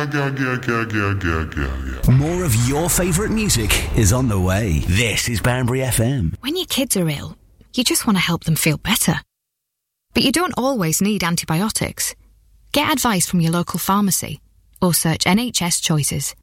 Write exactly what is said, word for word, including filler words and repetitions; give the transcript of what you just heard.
More of your favourite music is on the way. This is Banbury F M. When your kids are ill, you just want to help them feel better. But you don't always need antibiotics. Get advice from your local pharmacy or search N H S Choices.